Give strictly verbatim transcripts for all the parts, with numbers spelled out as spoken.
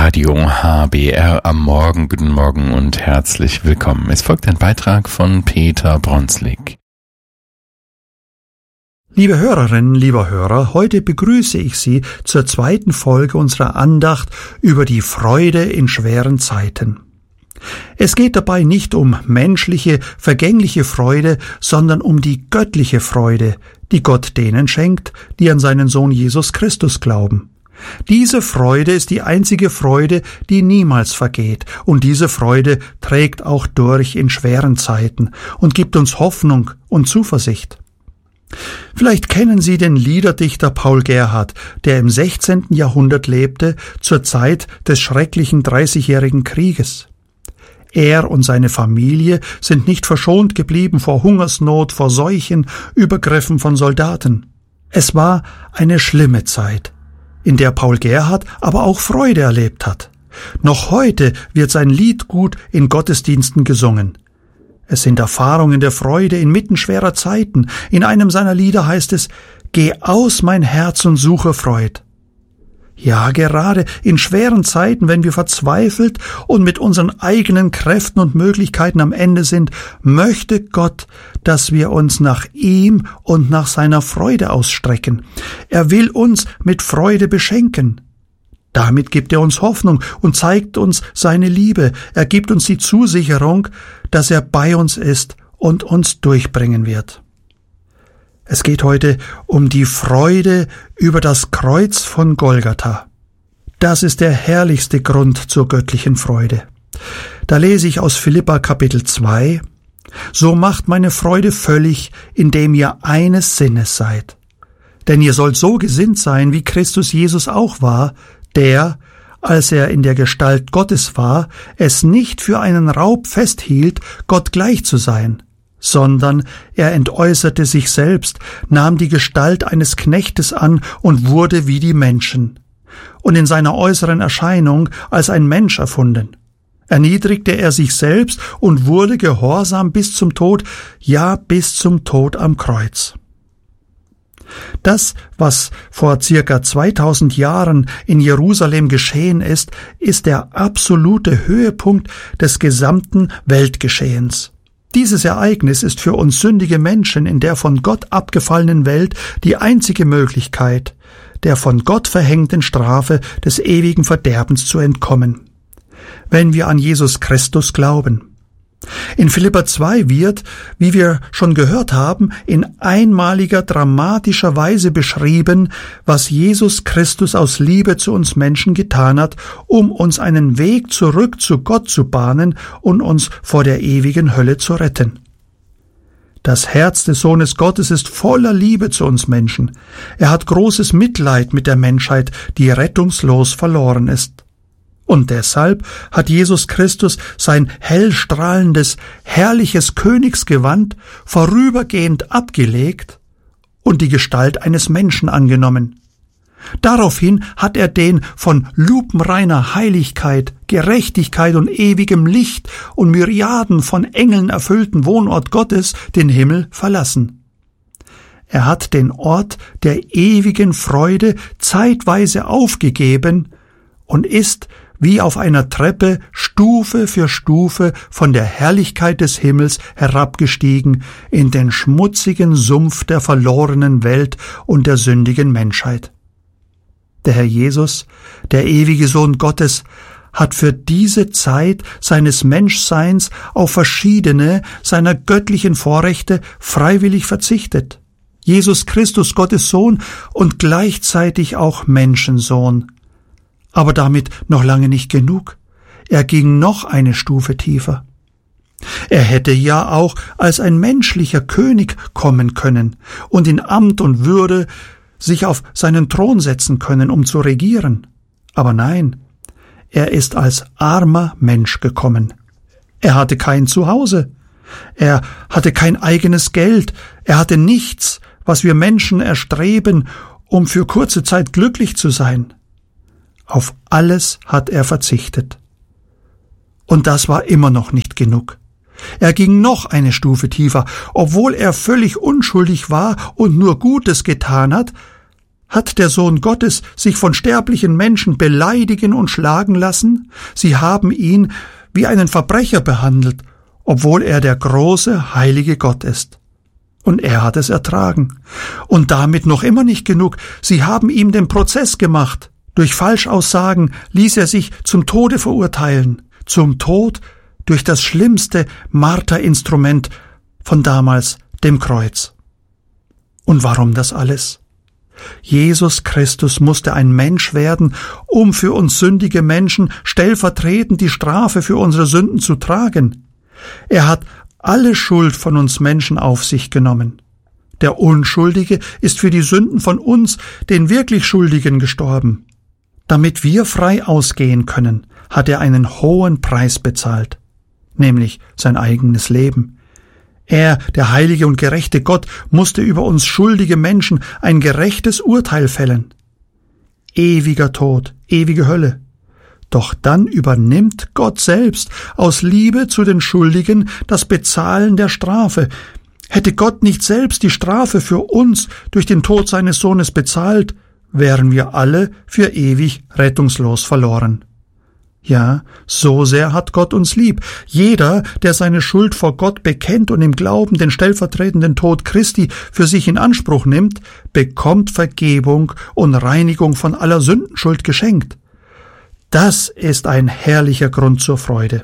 Radio H B R am Morgen. Guten Morgen und herzlich willkommen. Es folgt ein Beitrag von Peter Bronslik. Liebe Hörerinnen, lieber Hörer, heute begrüße ich Sie zur zweiten Folge unserer Andacht über die Freude in schweren Zeiten. Es geht dabei nicht um menschliche, vergängliche Freude, sondern um die göttliche Freude, die Gott denen schenkt, die an seinen Sohn Jesus Christus glauben. Diese Freude ist die einzige Freude, die niemals vergeht, und diese Freude trägt auch durch in schweren Zeiten und gibt uns Hoffnung und Zuversicht. Vielleicht kennen Sie den Liederdichter Paul Gerhardt, der im sechzehnten Jahrhundert lebte, zur Zeit des schrecklichen Dreißigjährigen Krieges. Er und seine Familie sind nicht verschont geblieben vor Hungersnot, vor Seuchen, Übergriffen von Soldaten. Es war eine schlimme Zeit, in der Paul Gerhardt aber auch Freude erlebt hat. Noch heute wird sein Lied gut in Gottesdiensten gesungen. Es sind Erfahrungen der Freude inmitten schwerer Zeiten. In einem seiner Lieder heißt es: »Geh aus, mein Herz, und suche Freud.« Ja, gerade in schweren Zeiten, wenn wir verzweifelt und mit unseren eigenen Kräften und Möglichkeiten am Ende sind, möchte Gott, dass wir uns nach ihm und nach seiner Freude ausstrecken. Er will uns mit Freude beschenken. Damit gibt er uns Hoffnung und zeigt uns seine Liebe. Er gibt uns die Zusicherung, dass er bei uns ist und uns durchbringen wird. Es geht heute um die Freude über das Kreuz von Golgatha. Das ist der herrlichste Grund zur göttlichen Freude. Da lese ich aus Philipper Kapitel zwei: »So macht meine Freude völlig, indem ihr eines Sinnes seid. Denn ihr sollt so gesinnt sein, wie Christus Jesus auch war, der, als er in der Gestalt Gottes war, es nicht für einen Raub festhielt, Gott gleich zu sein, sondern er entäußerte sich selbst, nahm die Gestalt eines Knechtes an und wurde wie die Menschen, und in seiner äußeren Erscheinung als ein Mensch erfunden. Erniedrigte er sich selbst und wurde gehorsam bis zum Tod, ja bis zum Tod am Kreuz.« Das, was vor circa zweitausend Jahren in Jerusalem geschehen ist, ist der absolute Höhepunkt des gesamten Weltgeschehens. Dieses Ereignis ist für uns sündige Menschen in der von Gott abgefallenen Welt die einzige Möglichkeit, der von Gott verhängten Strafe des ewigen Verderbens zu entkommen, wenn wir an Jesus Christus glauben. In Philipper zwei wird, wie wir schon gehört haben, in einmaliger dramatischer Weise beschrieben, was Jesus Christus aus Liebe zu uns Menschen getan hat, um uns einen Weg zurück zu Gott zu bahnen und uns vor der ewigen Hölle zu retten. Das Herz des Sohnes Gottes ist voller Liebe zu uns Menschen. Er hat großes Mitleid mit der Menschheit, die rettungslos verloren ist. Und deshalb hat Jesus Christus sein hellstrahlendes, herrliches Königsgewand vorübergehend abgelegt und die Gestalt eines Menschen angenommen. Daraufhin hat er den von lupenreiner Heiligkeit, Gerechtigkeit und ewigem Licht und Myriaden von Engeln erfüllten Wohnort Gottes, den Himmel, verlassen. Er hat den Ort der ewigen Freude zeitweise aufgegeben und ist wie auf einer Treppe Stufe für Stufe von der Herrlichkeit des Himmels herabgestiegen in den schmutzigen Sumpf der verlorenen Welt und der sündigen Menschheit. Der Herr Jesus, der ewige Sohn Gottes, hat für diese Zeit seines Menschseins auf verschiedene seiner göttlichen Vorrechte freiwillig verzichtet. Jesus Christus, Gottes Sohn und gleichzeitig auch Menschensohn. Aber damit noch lange nicht genug. Er ging noch eine Stufe tiefer. Er hätte ja auch als ein menschlicher König kommen können und in Amt und Würde sich auf seinen Thron setzen können, um zu regieren. Aber nein, er ist als armer Mensch gekommen. Er hatte kein Zuhause. Er hatte kein eigenes Geld. Er hatte nichts, was wir Menschen erstreben, um für kurze Zeit glücklich zu sein. Auf alles hat er verzichtet. Und das war immer noch nicht genug. Er ging noch eine Stufe tiefer. Obwohl er völlig unschuldig war und nur Gutes getan hat, Hat der Sohn Gottes sich von sterblichen Menschen beleidigen und schlagen lassen? Sie haben ihn wie einen Verbrecher behandelt, obwohl er der große, heilige Gott ist. Und er hat es ertragen. Und damit noch immer nicht genug. Sie haben ihm den Prozess gemacht. Durch Falschaussagen ließ er sich zum Tode verurteilen. Zum Tod durch das schlimmste Marterinstrument von damals, dem Kreuz. Und warum das alles? Jesus Christus musste ein Mensch werden, um für uns sündige Menschen stellvertretend die Strafe für unsere Sünden zu tragen. Er hat alle Schuld von uns Menschen auf sich genommen. Der Unschuldige ist für die Sünden von uns, den wirklich Schuldigen, gestorben. Damit wir frei ausgehen können, hat er einen hohen Preis bezahlt, nämlich sein eigenes Leben. Er, der heilige und gerechte Gott, musste über uns schuldige Menschen ein gerechtes Urteil fällen. Ewiger Tod, ewige Hölle. Doch dann übernimmt Gott selbst aus Liebe zu den Schuldigen das Bezahlen der Strafe. Hätte Gott nicht selbst die Strafe für uns durch den Tod seines Sohnes bezahlt, wären wir alle für ewig rettungslos verloren. Ja, so sehr hat Gott uns lieb. Jeder, der seine Schuld vor Gott bekennt und im Glauben den stellvertretenden Tod Christi für sich in Anspruch nimmt, bekommt Vergebung und Reinigung von aller Sündenschuld geschenkt. Das ist ein herrlicher Grund zur Freude.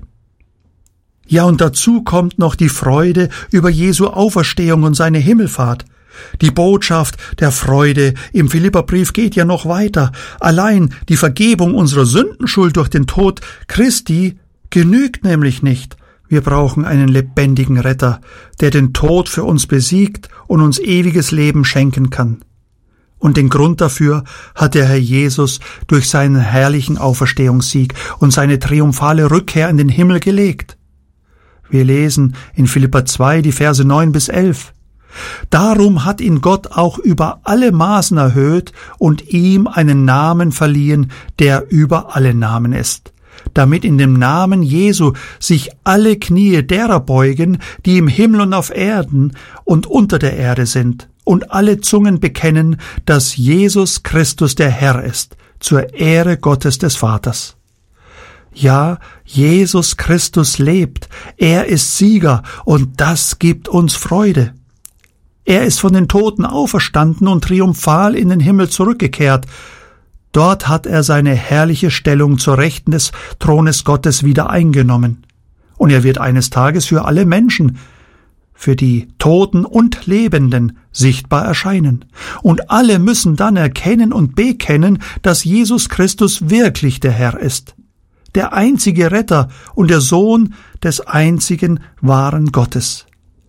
Ja, und dazu kommt noch die Freude über Jesu Auferstehung und seine Himmelfahrt. Die Botschaft der Freude im Philipperbrief geht ja noch weiter. Allein die Vergebung unserer Sündenschuld durch den Tod Christi genügt nämlich nicht. Wir brauchen einen lebendigen Retter, der den Tod für uns besiegt und uns ewiges Leben schenken kann. Und den Grund dafür hat der Herr Jesus durch seinen herrlichen Auferstehungssieg und seine triumphale Rückkehr in den Himmel gelegt. Wir lesen in Philipper zwei die Verse neun bis elf. Darum hat ihn Gott auch über alle Maßen erhöht und ihm einen Namen verliehen, der über alle Namen ist, damit in dem Namen Jesu sich alle Knie derer beugen, die im Himmel und auf Erden und unter der Erde sind, und alle Zungen bekennen, dass Jesus Christus der Herr ist, zur Ehre Gottes des Vaters. Ja, Jesus Christus lebt, er ist Sieger, und das gibt uns Freude. Er ist von den Toten auferstanden und triumphal in den Himmel zurückgekehrt. Dort hat er seine herrliche Stellung zur Rechten des Thrones Gottes wieder eingenommen. Und er wird eines Tages für alle Menschen, für die Toten und Lebenden, sichtbar erscheinen. Und alle müssen dann erkennen und bekennen, dass Jesus Christus wirklich der Herr ist, der einzige Retter und der Sohn des einzigen wahren Gottes.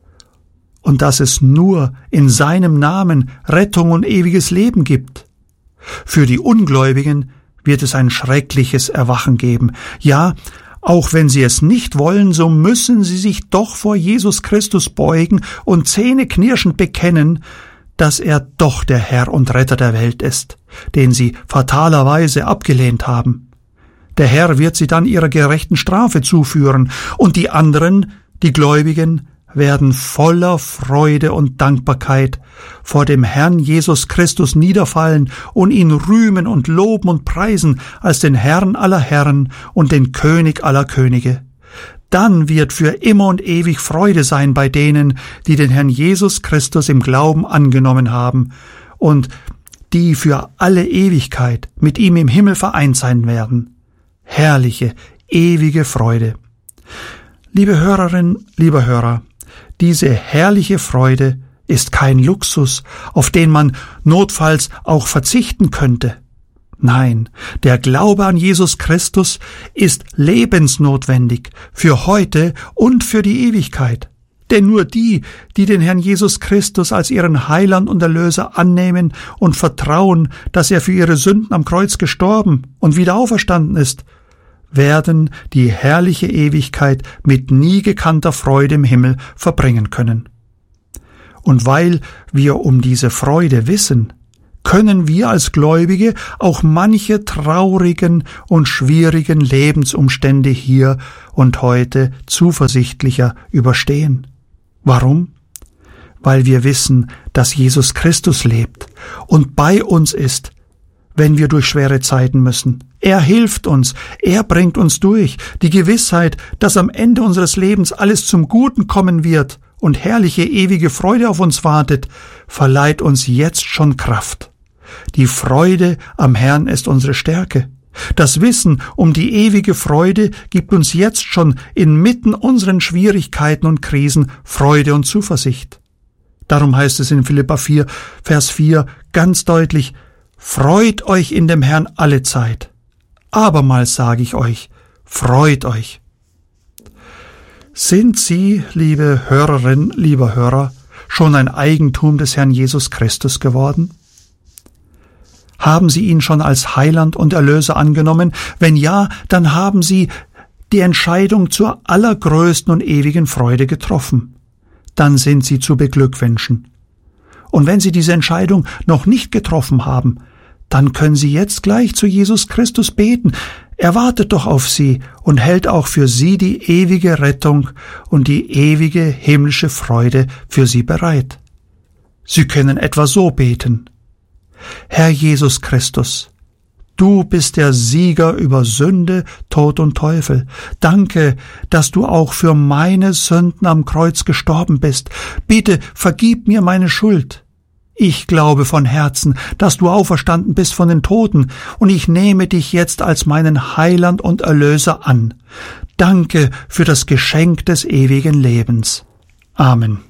Und dass es nur in seinem Namen Rettung und ewiges Leben gibt. Für die Ungläubigen wird es ein schreckliches Erwachen geben. Ja, auch wenn sie es nicht wollen, so müssen sie sich doch vor Jesus Christus beugen und zähneknirschend bekennen, dass er doch der Herr und Retter der Welt ist, den sie fatalerweise abgelehnt haben. Der Herr wird sie dann ihrer gerechten Strafe zuführen, und die anderen, die Gläubigen, werden voller Freude und Dankbarkeit vor dem Herrn Jesus Christus niederfallen und ihn rühmen und loben und preisen als den Herrn aller Herren und den König aller Könige. Dann wird für immer und ewig Freude sein bei denen, die den Herrn Jesus Christus im Glauben angenommen haben und die für alle Ewigkeit mit ihm im Himmel vereint sein werden. Herrliche, ewige Freude. Liebe Hörerin, lieber Hörer, diese herrliche Freude ist kein Luxus, auf den man notfalls auch verzichten könnte. Nein, der Glaube an Jesus Christus ist lebensnotwendig für heute und für die Ewigkeit. Denn nur die, die den Herrn Jesus Christus als ihren Heiland und Erlöser annehmen und vertrauen, dass er für ihre Sünden am Kreuz gestorben und wieder auferstanden ist, werden die herrliche Ewigkeit mit nie gekannter Freude im Himmel verbringen können. Und weil wir um diese Freude wissen, können wir als Gläubige auch manche traurigen und schwierigen Lebensumstände hier und heute zuversichtlicher überstehen. Warum? weil wir wissen, dass Jesus Christus lebt und bei uns ist, wenn wir durch schwere Zeiten müssen. Er hilft uns, er bringt uns durch. Die Gewissheit, dass am Ende unseres Lebens alles zum Guten kommen wird und herrliche ewige Freude auf uns wartet, verleiht uns jetzt schon Kraft. Die Freude am Herrn ist unsere Stärke. Das Wissen um die ewige Freude gibt uns jetzt schon inmitten unseren Schwierigkeiten und Krisen Freude und Zuversicht. Darum heißt es in Philipper vier, Vers vier ganz deutlich: Freut euch in dem Herrn alle Zeit. Abermals sage ich euch, freut euch. Sind Sie, liebe Hörerin, lieber Hörer, schon ein Eigentum des Herrn Jesus Christus geworden? Haben Sie ihn schon als Heiland und Erlöser angenommen? Wenn ja, dann haben Sie die Entscheidung zur allergrößten und ewigen Freude getroffen. Dann sind Sie zu beglückwünschen. Und wenn Sie diese Entscheidung noch nicht getroffen haben, dann können Sie jetzt gleich zu Jesus Christus beten. Er wartet doch auf Sie und hält auch für Sie die ewige Rettung und die ewige himmlische Freude für Sie bereit. Sie können etwa so beten: Herr Jesus Christus, du bist der Sieger über Sünde, Tod und Teufel. Danke, dass du auch für meine Sünden am Kreuz gestorben bist. Bitte vergib mir meine Schuld. Ich glaube von Herzen, dass du auferstanden bist von den Toten, und ich nehme dich jetzt als meinen Heiland und Erlöser an. Danke für das Geschenk des ewigen Lebens. Amen.